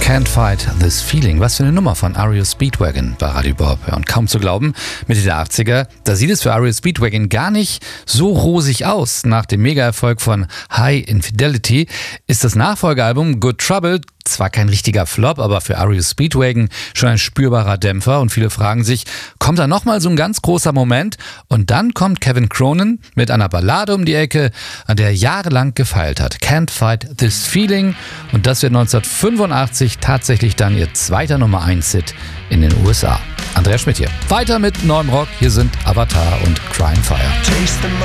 Can't Fight This Feeling. Was für eine Nummer von REO Speedwagon bei Radio Bob. Ja, und kaum zu glauben, Mitte der 80er, da sieht es für REO Speedwagon gar nicht so rosig aus. Nach dem Mega-Erfolg von High Infidelity ist das Nachfolgealbum Good Trouble zwar kein richtiger Flop, aber für REO Speedwagon schon ein spürbarer Dämpfer. Und viele fragen sich, kommt da nochmal so ein ganz großer Moment? Und dann kommt Kevin Cronin mit einer Ballade um die Ecke, an der er jahrelang gefeilt hat. Can't Fight This Feeling. Und das wird 1985 tatsächlich dann ihr zweiter Nummer 1-Hit in den USA. Andreas Schmidt hier. Weiter mit neuem Rock. Hier sind Avatar und Crying Fire.